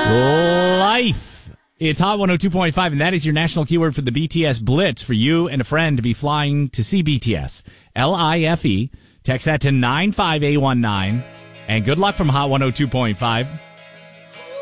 Life. It's Hot 102.5, and that is your national keyword for the BTS Blitz for you and a friend to be flying to see BTS. LIFE. Text that to 95819. And good luck from Hot 102.5.